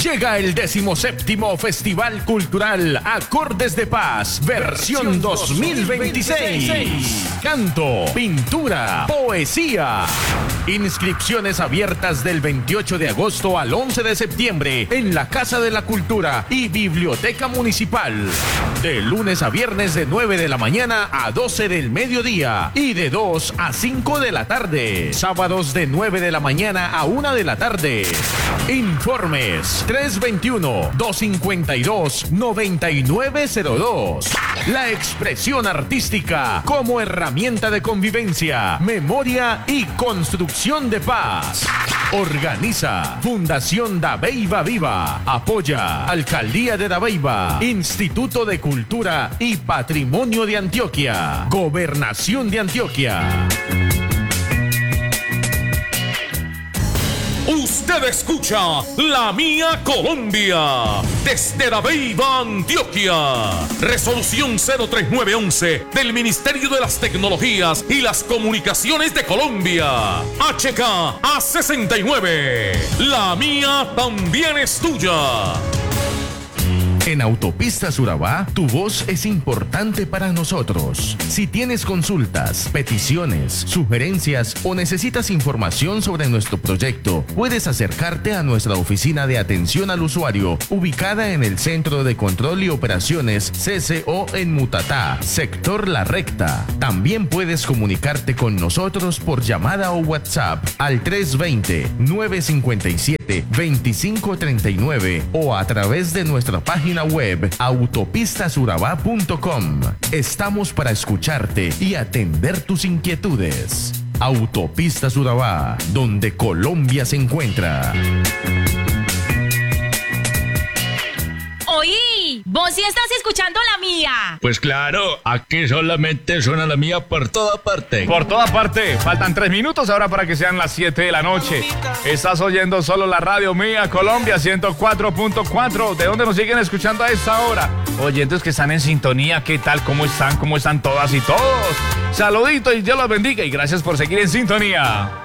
Llega el 17º Festival Cultural Acordes de Paz, versión 2026. Canto, pintura, poesía. Inscripciones abiertas del 28 de agosto al 11 de septiembre en la Casa de la Cultura y Biblioteca Municipal. De lunes a viernes de 9 de la mañana a 12 del mediodía y de 2 a 5 de la tarde. Sábados de 9 de la mañana a 1 de la tarde. Informes 321-252-9902. La expresión artística como herramienta de convivencia, memoria y construcción de paz. Organiza Fundación Dabeiba Viva. Apoya Alcaldía de Dabeiba, Instituto de Cultura y Patrimonio de Antioquia, Gobernación de Antioquia. Usted escucha La Mía Colombia desde Dabeiba, Antioquia. Resolución 03911 del Ministerio de las Tecnologías y las Comunicaciones de Colombia. HK A69. La mía también es tuya. En Autopistas Urabá, tu voz es importante para nosotros. Si tienes consultas, peticiones, sugerencias o necesitas información sobre nuestro proyecto, puedes acercarte a nuestra oficina de atención al usuario, ubicada en el Centro de Control y Operaciones CCO en Mutatá, sector La Recta. También puedes comunicarte con nosotros por llamada o WhatsApp al 320-957-2539 o a través de nuestra página web autopistasurabá.com. Estamos para escucharte y atender tus inquietudes. Autopistas Urabá, donde Colombia se encuentra. Oí, vos sí estás escuchando La Mía. Pues claro, aquí solamente suena La Mía por toda parte. Por toda parte. Faltan 3 minutos ahora para que sean las 7 de la noche. Estás oyendo solo la Radio Mía Colombia 104.4. ¿De dónde nos siguen escuchando a esta hora? Oyentes que están en sintonía, ¿qué tal? ¿Cómo están? ¿Cómo están todas y todos? Saludito y Dios los bendiga y gracias por seguir en sintonía.